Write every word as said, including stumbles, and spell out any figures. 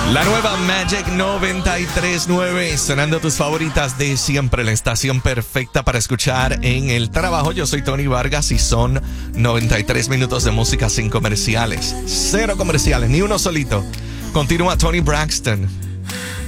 La nueva Magic noventa y tres punto nueve, sonando tus favoritas de siempre, la estación perfecta para escuchar en el trabajo. Yo soy Tony Vargas y son noventa y tres minutos de música sin comerciales. Cero comerciales, ni uno solito. Continúa Tony Braxton.